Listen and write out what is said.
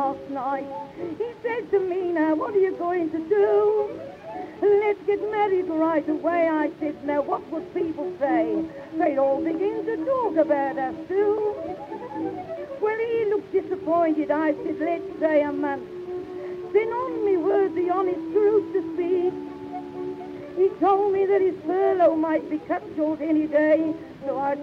last night. He said to me, now what are you going to do? Let's get married right away. I said, now what would people say? They'd all begin to talk about us too. Well, he looked disappointed. I said, let's say a month. Then on me word, the honest truth to speak, he told me that his furlough might be cut short any day, so I